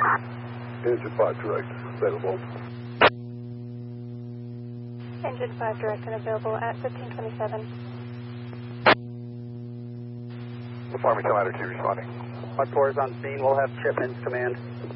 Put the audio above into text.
Engine 5 direct, available. Engine 5 direct and available at 1527. Army Commander 2 responding. Mark 4 is on scene. We'll have shipments command.